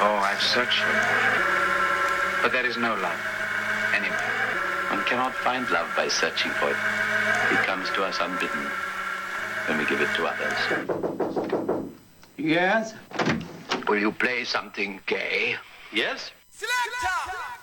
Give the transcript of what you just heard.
Oh, I've searched for it. But there is no love anywhere. One cannot find love by searching for it. It comes to us unbidden when we give it to others. Yes? Will you play something gay? Yes? Selector!